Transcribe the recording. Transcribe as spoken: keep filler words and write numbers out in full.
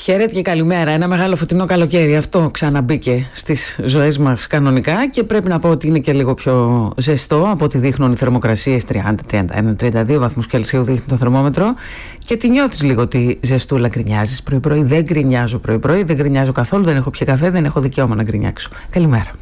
Χαίρετε και καλημέρα. Ένα μεγάλο φωτεινό καλοκαίρι. Αυτό ξαναμπήκε στις ζωές μας κανονικά και πρέπει να πω ότι είναι και λίγο πιο ζεστό από ό,τι δείχνουν οι θερμοκρασίες. Τριάντα, τριάντα ένα, τριάντα δύο βαθμούς Κελσίου δείχνει το θερμόμετρο. Και τη νιώθεις λίγο τη ζεστούλα. Γκρινιάζεις πρωί-πρωί? Δεν γκρινιάζω πρωί-πρωί, δεν γκρινιάζω καθόλου. Δεν έχω πια καφέ, δεν έχω δικαίωμα να γκρινιάξω. Καλημέρα.